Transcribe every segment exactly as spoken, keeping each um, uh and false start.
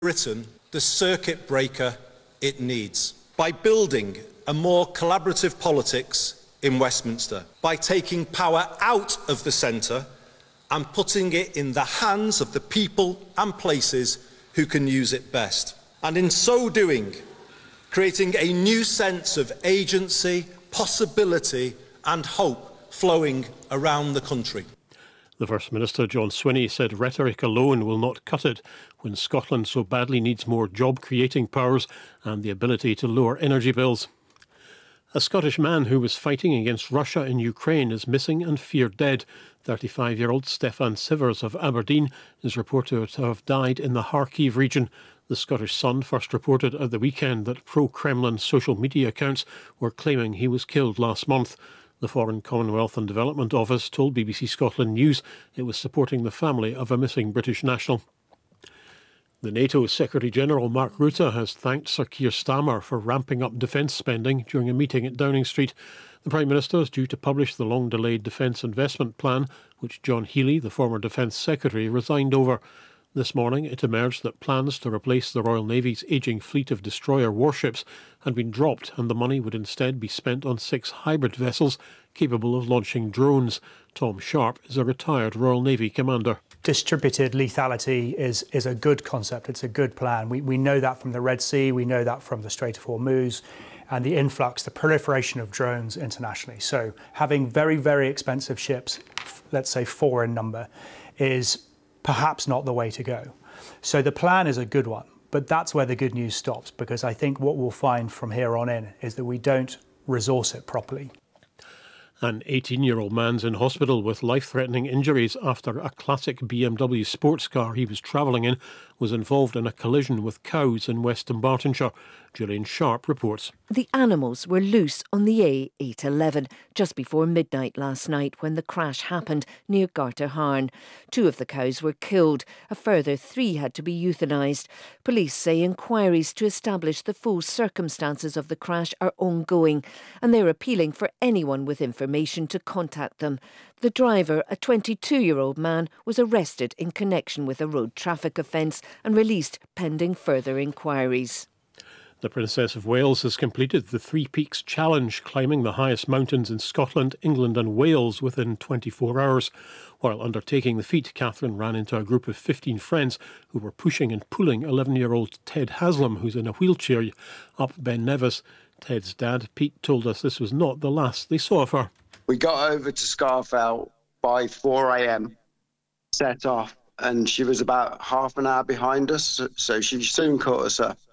Britain the circuit breaker it needs by building a more collaborative politics in Westminster, by taking power out of the centre and putting it in the hands of the people and places who can use it best. And in so doing, creating a new sense of agency, possibility and hope flowing around the country. The First Minister, John Swinney, said rhetoric alone will not cut it when Scotland so badly needs more job-creating powers and the ability to lower energy bills. A Scottish man who was fighting against Russia in Ukraine is missing and feared dead. thirty-five-year-old Stefan Sivers of Aberdeen is reported to have died in the Kharkiv region. The Scottish Sun first reported at the weekend that pro-Kremlin social media accounts were claiming he was killed last month. The Foreign, Commonwealth and Development Office told B B C Scotland News it was supporting the family of a missing British national. The NATO Secretary-General Mark Rutte has thanked Sir Keir Starmer for ramping up defence spending during a meeting at Downing Street. The Prime Minister is due to publish the long-delayed Defence Investment Plan, which John Healey, the former Defence Secretary, resigned over. This morning it emerged that plans to replace the Royal Navy's ageing fleet of destroyer warships had been dropped and the money would instead be spent on six hybrid vessels capable of launching drones. Tom Sharp is a retired Royal Navy commander. Distributed lethality is, is a good concept. It's a good plan. We, we know that from the Red Sea. We know that from the Strait of Hormuz and the influx, the proliferation of drones internationally. So having very, very expensive ships, let's say four in number, is perhaps not the way to go. So the plan is a good one, but that's where the good news stops, because I think what we'll find from here on in is that we don't resource it properly. An eighteen-year-old man's in hospital with life-threatening injuries after a classic B M W sports car he was travelling in was involved in a collision with cows in West Dunbartonshire. Gillian Sharp reports. The animals were loose on the A eight eleven just before midnight last night when the crash happened near Garterharn. Two of the cows were killed. A further three had to be euthanised. Police say inquiries to establish the full circumstances of the crash are ongoing and they're appealing for anyone with information to contact them. The driver, a twenty-two-year-old man, was arrested in connection with a road traffic offence and released pending further inquiries. The Princess of Wales has completed the Three Peaks Challenge, climbing the highest mountains in Scotland, England and Wales within twenty-four hours. While undertaking the feat, Catherine ran into a group of fifteen friends who were pushing and pulling eleven-year-old Ted Haslam, who's in a wheelchair, up Ben Nevis. Ted's dad, Pete, told us this was not the last they saw of her. We got over to Scarfell by four a.m, set off, and she was about half an hour behind us, so she soon caught us up.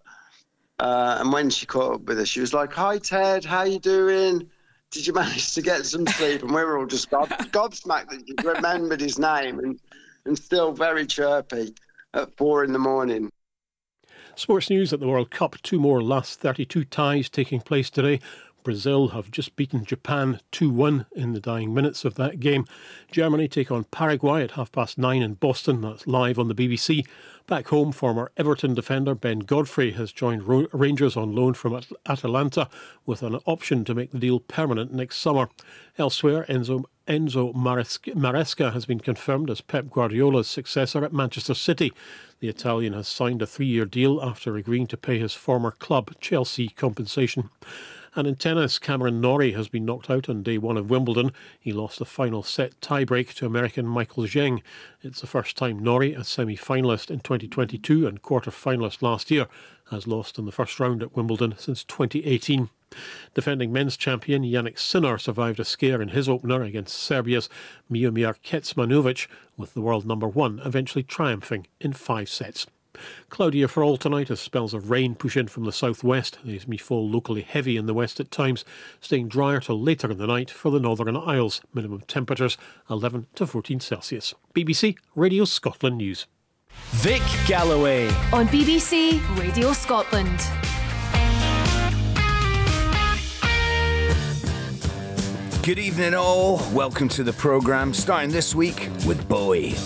Uh, and when she caught up with us, she was like, "Hi, Ted, how you doing? Did you manage to get some sleep?" And we were all just gob- gobsmacked that she remembered his name and, and still very chirpy at four in the morning. Sports news at the World Cup. Two more last thirty-two ties taking place today. Brazil have just beaten Japan two one in the dying minutes of that game. Germany take on Paraguay at half past nine in Boston. That's live on the B B C. Back home, former Everton defender Ben Godfrey has joined Rangers on loan from At- Atalanta with an option to make the deal permanent next summer. Elsewhere, Enzo Enzo Maresca, Maresca has been confirmed as Pep Guardiola's successor at Manchester City. The Italian has signed a three-year deal after agreeing to pay his former club, Chelsea, compensation. And in tennis, Cameron Norrie has been knocked out on day one of Wimbledon. He lost the final set tiebreak to American Michael Zheng. It's the first time Norrie, a semi-finalist in twenty twenty-two and quarter-finalist last year, has lost in the first round at Wimbledon since twenty eighteen. Defending men's champion Yannick Sinner survived a scare in his opener against Serbia's Miomir Kecmanovic, with the world number one eventually triumphing in five sets. Cloudier for all tonight as spells of rain push in from the southwest. These may fall locally heavy in the west at times, staying drier till later in the night for the Northern Isles. Minimum temperatures eleven to fourteen Celsius. B B C Radio Scotland News. Vic Galloway on B B C Radio Scotland. Good evening all, welcome to the programme, starting this week with Bowie.